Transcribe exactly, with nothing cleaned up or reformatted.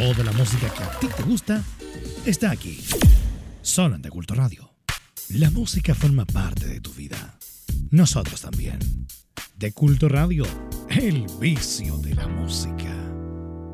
Toda la música que a ti te gusta está aquí. Solo en De Culto Radio. La música forma parte de tu vida. Nosotros también. De Culto Radio, el vicio de la música.